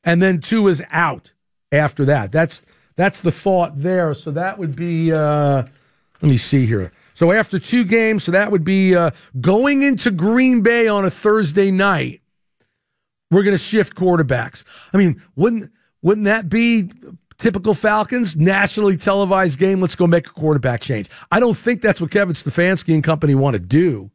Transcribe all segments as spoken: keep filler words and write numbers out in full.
and then Tua's out after that. That's that's the thought there. So that would be, uh, let me see here. So after two games, so that would be uh, going into Green Bay on a Thursday night, we're going to shift quarterbacks. I mean, wouldn't wouldn't that be typical Falcons? Nationally televised game, let's go make a quarterback change. I don't think that's what Kevin Stefanski and company want to do.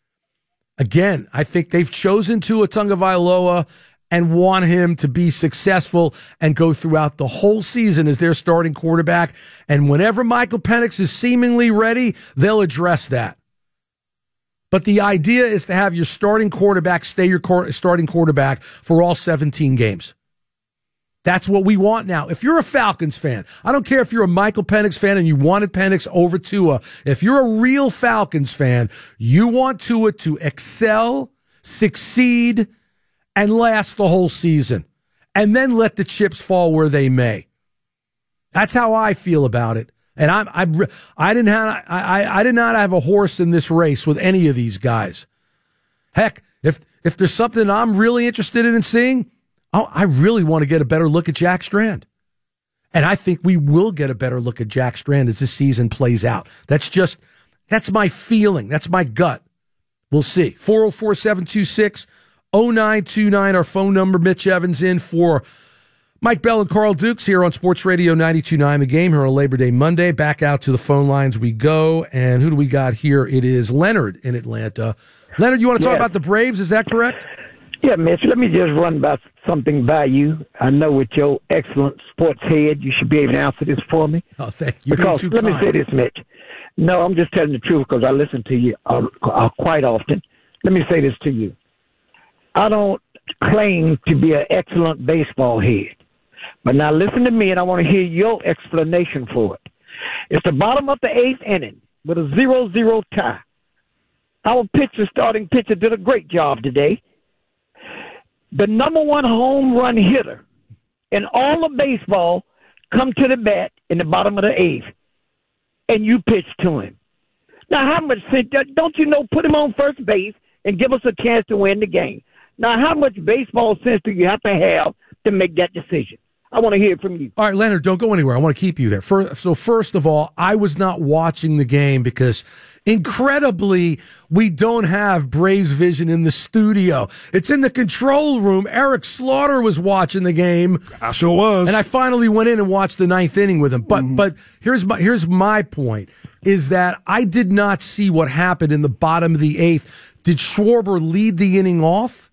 Again, I think they've chosen Tua Tagovailoa and want him to be successful and go throughout the whole season as their starting quarterback. And whenever Michael Penix is seemingly ready, they'll address that. But the idea is to have your starting quarterback stay your starting quarterback for all seventeen games. That's what we want now. If you're a Falcons fan, I don't care if you're a Michael Penix fan and you wanted Penix over Tua. If you're a real Falcons fan, you want Tua to excel, succeed, and last the whole season. And then let the chips fall where they may. That's how I feel about it. And I'm, I, I didn't have, I, I did not have a horse in this race with any of these guys. Heck, if, if there's something I'm really interested in seeing, oh, I really want to get a better look at Jack Strand. And I think we will get a better look at Jack Strand as this season plays out. That's just, that's my feeling. That's my gut. We'll see. four oh four, seven two six, oh nine two nine, our phone number. Mitch Evans in for Mike Bell and Carl Dukes here on Sports Radio ninety-two point nine The Game here on Labor Day Monday. Back out to the phone lines we go. And who do we got here? It is Leonard in Atlanta. Leonard, you want to talk yes. about the Braves? Is that correct? Yeah, Mitch, let me just run by something by you. I know with your excellent sports head, you should be able to answer this for me. Oh, thank you. Because let kind. me say this, Mitch. No, I'm just telling the truth because I listen to you uh, uh, quite often. Let me say this to you. I don't claim to be an excellent baseball head. But now listen to me, and I want to hear your explanation for it. It's the bottom of the eighth inning with a zero zero tie. Our pitcher, starting pitcher, did a great job today. The number one home run hitter in all of baseball come to the bat in the bottom of the eighth, and you pitch to him. Now, how much sense, don't you know, put him on first base and give us a chance to win the game. Now, how much baseball sense do you have to have to make that decision? I want to hear from you. All right, Leonard, don't go anywhere. I want to keep you there. First, so first of all, I was not watching the game because incredibly, we don't have Braves Vision in the studio. It's in the control room. Eric Slaughter was watching the game. I sure was. And I finally went in and watched the ninth inning with him. But mm-hmm. but here's my here's my point, is that I did not see what happened in the bottom of the eighth. Did Schwarber lead the inning off?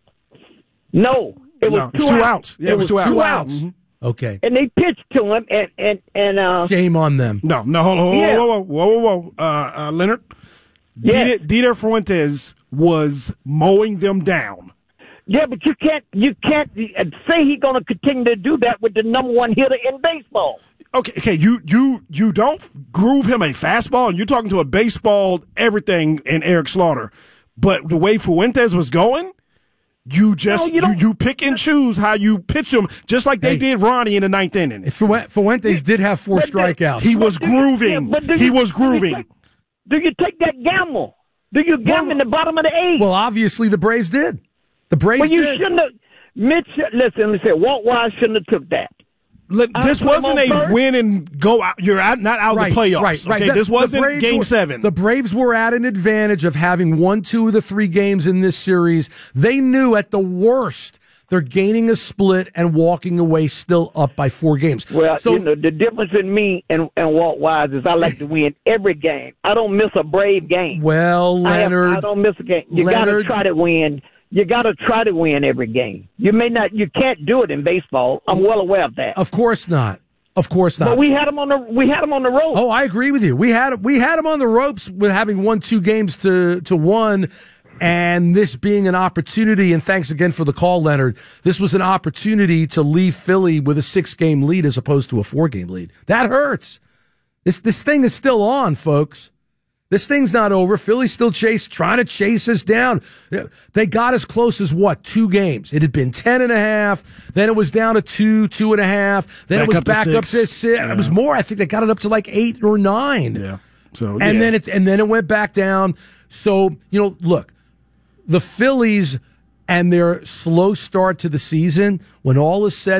No. It was no, two, two outs. outs. Yeah, it, it was two outs. Two outs. Mm-hmm. Okay. And they pitched to him, and, and, and uh, shame on them. No, no, hold on, yeah. whoa, whoa, whoa, whoa, whoa, whoa. Uh, uh, Leonard, yes. Dieter, Dieter Fuentes was mowing them down. Yeah, but you can't, you can't say he's going to continue to do that with the number one hitter in baseball. Okay, okay, you, you, you don't groove him a fastball, and you're talking to a baseball everything in Eric Slaughter. But the way Fuentes was going, You just no, you, you, you pick and choose how you pitch them, just like they hey, did Ronnie in the ninth inning. Fuentes did have four strikeouts. He was grooving. You, he you, was grooving. Do you, take, do you take that gamble? Do you gamble well, in the bottom of the eighth? Well, obviously the Braves did. The Braves well, you did. shouldn't have. Mitch, listen, let me say, Walt Wise shouldn't have took that. This wasn't a first. win and go out. You're out, not out right, of the playoffs. Right, right. Okay, the, this wasn't Braves game were, seven. The Braves were at an advantage of having won two of the three games in this series. They knew at the worst they're gaining a split and walking away still up by four games. Well, so, you know, the difference in me and, and Walt Wise is I like to win every game. I don't miss a Brave game. Well, Leonard. I, have, I don't miss a game. You got to try to win. You got to try to win every game. You may not. You can't do it in baseball. I'm well aware of that. Of course not. Of course not. But we had them on the we had them on the ropes. Oh, I agree with you. We had we had them on the ropes with having won two games to to one, and this being an opportunity. And thanks again for the call, Leonard. This was an opportunity to leave Philly with a six game lead as opposed to a four game lead. That hurts. This this thing is still on, folks. This thing's not over. Philly's still chase, trying to chase us down. They got as close as what? Two games. It had been ten and a half. Then it was down to two, two and a half. Then back it was up back to up to six. Yeah. It was more. I think they got it up to like eight or nine. Yeah. So, and yeah. then it, and then it went back down. So, you know, look, the Phillies and their slow start to the season, when all is said